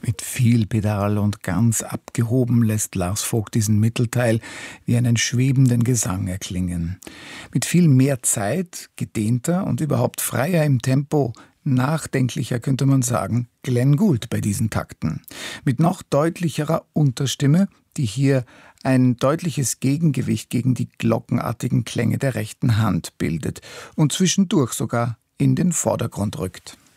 Mit viel Pedal und ganz abgehoben lässt Lars Vogt diesen Mittelteil wie einen schwebenden Gesang erklingen. Mit viel mehr Zeit, gedehnter und überhaupt freier im Tempo, nachdenklicher könnte man sagen, Glenn Gould bei diesen Takten. Mit noch deutlicherer Unterstimme, die hier ein deutliches Gegengewicht gegen die glockenartigen Klänge der rechten Hand bildet und zwischendurch sogar in den Vordergrund rückt.